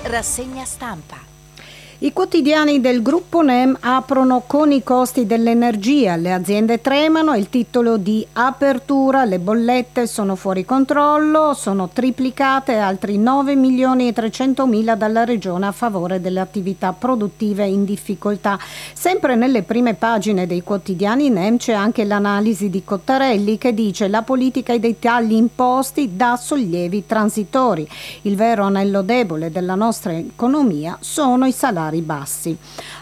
Rassegna stampa. I quotidiani del gruppo NEM aprono con i costi dell'energia, le aziende tremano, il titolo di apertura, le bollette sono fuori controllo, sono triplicate altri 9.300.000 dalla regione a favore delle attività produttive in difficoltà. Sempre nelle prime pagine dei quotidiani NEM c'è anche l'analisi di Cottarelli che dice la politica dei tagli imposti dà sollievi transitori. Il vero anello debole della nostra economia sono i salari bassi.